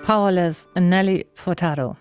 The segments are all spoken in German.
Powerless, Nelly Furtado.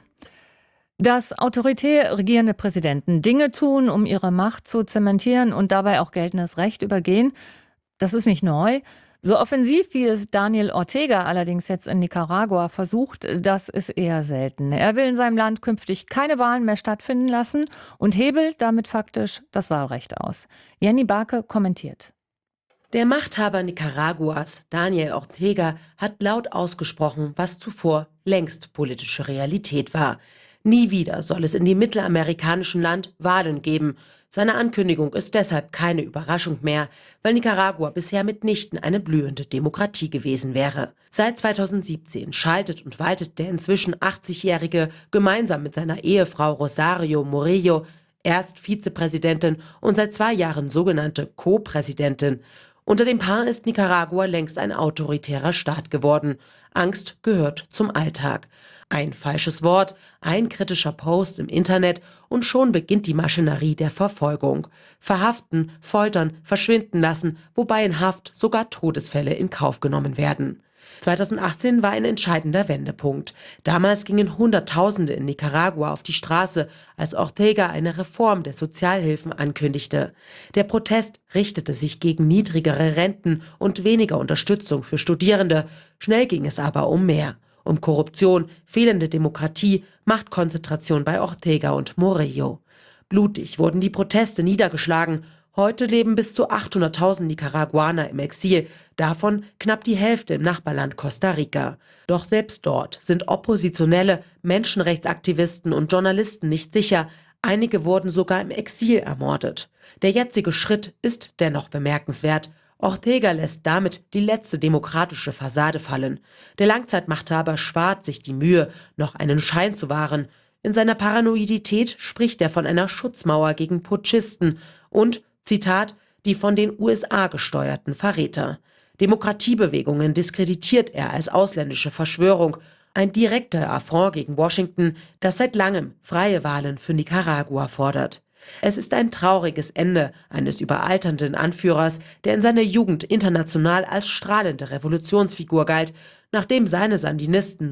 Dass autoritär regierende Präsidenten Dinge tun, um ihre Macht zu zementieren und dabei auch geltendes Recht übergehen, das ist nicht neu. So offensiv, wie es Daniel Ortega allerdings jetzt in Nicaragua versucht, das ist eher selten. Er will in seinem Land künftig keine Wahlen mehr stattfinden lassen und hebelt damit faktisch das Wahlrecht aus. Jenny Barke kommentiert. Der Machthaber Nicaraguas, Daniel Ortega, hat laut ausgesprochen, was zuvor längst politische Realität war. Nie wieder soll es in dem mittelamerikanischen Land Wahlen geben. Seine Ankündigung ist deshalb keine Überraschung mehr, weil Nicaragua bisher mitnichten eine blühende Demokratie gewesen wäre. Seit 2017 schaltet und waltet der inzwischen 80-Jährige gemeinsam mit seiner Ehefrau Rosario Murillo, erst Vizepräsidentin und seit 2 Jahren sogenannte Co-Präsidentin. Unter dem Paar ist Nicaragua längst ein autoritärer Staat geworden. Angst gehört zum Alltag. Ein falsches Wort, ein kritischer Post im Internet und schon beginnt die Maschinerie der Verfolgung. Verhaften, foltern, verschwinden lassen, wobei in Haft sogar Todesfälle in Kauf genommen werden. 2018 war ein entscheidender Wendepunkt. Damals gingen Hunderttausende in Nicaragua auf die Straße, als Ortega eine Reform der Sozialhilfen ankündigte. Der Protest richtete sich gegen niedrigere Renten und weniger Unterstützung für Studierende. Schnell ging es aber um mehr. Um Korruption, fehlende Demokratie, Machtkonzentration bei Ortega und Murillo. Blutig wurden die Proteste niedergeschlagen. Heute leben bis zu 800.000 Nicaraguaner im Exil, davon knapp die Hälfte im Nachbarland Costa Rica. Doch selbst dort sind Oppositionelle, Menschenrechtsaktivisten und Journalisten nicht sicher. Einige wurden sogar im Exil ermordet. Der jetzige Schritt ist dennoch bemerkenswert. Ortega lässt damit die letzte demokratische Fassade fallen. Der Langzeitmachthaber spart sich die Mühe, noch einen Schein zu wahren. In seiner Paranoidität spricht er von einer Schutzmauer gegen Putschisten und Zitat, die von den USA gesteuerten Verräter. Demokratiebewegungen diskreditiert er als ausländische Verschwörung. Ein direkter Affront gegen Washington, das seit langem freie Wahlen für Nicaragua fordert. Es ist ein trauriges Ende eines überalternden Anführers, der in seiner Jugend international als strahlende Revolutionsfigur galt, nachdem seine Sandinisten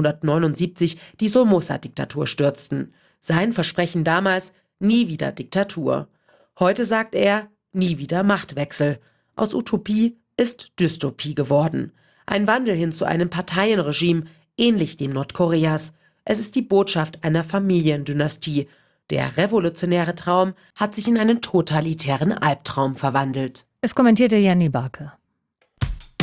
1979 die Somoza-Diktatur stürzten. Sein Versprechen damals: nie wieder Diktatur. Heute sagt er, nie wieder Machtwechsel. Aus Utopie ist Dystopie geworden. Ein Wandel hin zu einem Parteienregime, ähnlich dem Nordkoreas. Es ist die Botschaft einer Familiendynastie. Der revolutionäre Traum hat sich in einen totalitären Albtraum verwandelt. Es kommentierte Jenny Barke.